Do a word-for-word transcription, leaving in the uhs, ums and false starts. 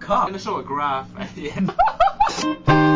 cup. I'm gonna show a graph at the end.